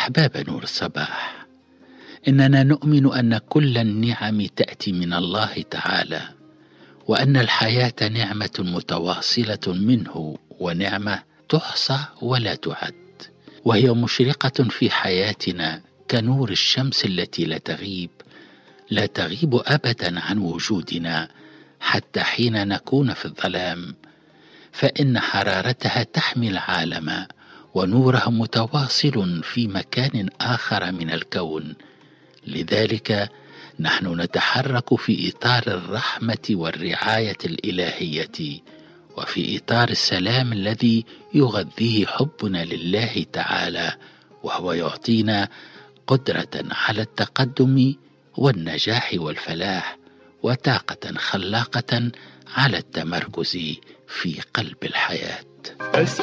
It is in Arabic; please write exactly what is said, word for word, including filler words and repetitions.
أحباب نور الصباح، إننا نؤمن أن كل النعم تأتي من الله تعالى، وأن الحياة نعمة متواصلة منه، ونعمة تحصى ولا تعد، وهي مشرقة في حياتنا كنور الشمس التي لا تغيب لا تغيب أبدا عن وجودنا حتى حين نكون في الظلام، فإن حرارتها تحمي العالم، ونورها متواصل في مكان آخر من الكون. لذلك نحن نتحرك في إطار الرحمة والرعاية الإلهية، وفي إطار السلام الذي يغذيه حبنا لله تعالى، وهو يعطينا قدرة على التقدم والنجاح والفلاح، وطاقة خلاقة على التمركز في قلب الحياة.